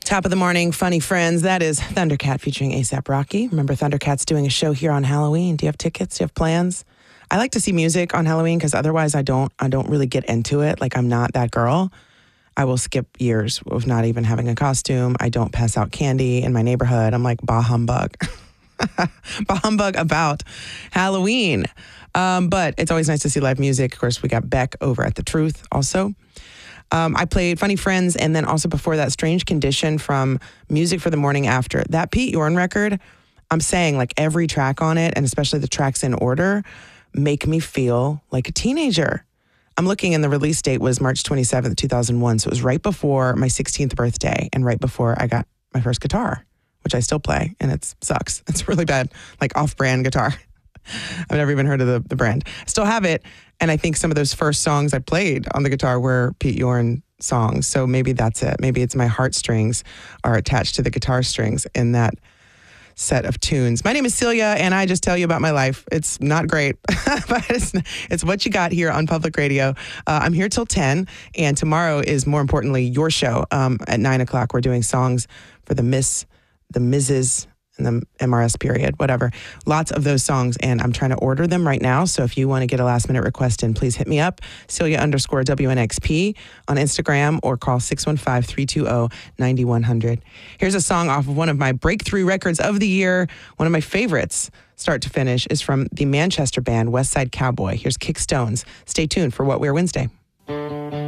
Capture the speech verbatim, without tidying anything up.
Top of the morning, funny friends. That is Thundercat featuring A$AP Rocky. Remember, Thundercat's doing a show here on Halloween. Do you have tickets? Do you have plans? I like to see music on Halloween because otherwise I don't I don't really get into it. Like, I'm not that girl. I will skip years of not even having a costume. I don't pass out candy in my neighborhood. I'm like, bah humbug. bah humbug about Halloween. Um, but it's always nice to see live music. Of course, we got Beck over at The Truth also. Um, I played Funny Friends, and then also before that, Strange Condition from Music for the Morning After. That Pete Yorn record, I'm saying, like, every track on it, and especially the tracks in order, make me feel like a teenager. I'm looking, and the release date was March twenty-seventh, two thousand one, so it was right before my sixteenth birthday and right before I got my first guitar, which I still play, and it sucks. It's really bad, like off-brand guitar. I've never even heard of the, the brand. I still have it, and I think some of those first songs I played on the guitar were Pete Yorn songs, so maybe that's it. Maybe it's my heartstrings are attached to the guitar strings in that set of tunes. My name is Celia, and I just tell you about my life. It's not great, but it's, it's what you got here on Public Radio. Uh, I'm here till ten, and tomorrow is, more importantly, your show. Um, at nine o'clock, we're doing songs for the Miss, the Missus, and the M R S period, whatever. Lots of those songs, and I'm trying to order them right now. So if you want to get a last minute request in, please hit me up, Celia underscore W N X P on Instagram, or call six one five, three two zero, nine one zero zero. Here's a song off of one of my breakthrough records of the year. One of my favorites, start to finish, is from the Manchester band West Side Cowboy. Here's Kick Stones. Stay tuned for What Wear Wednesday.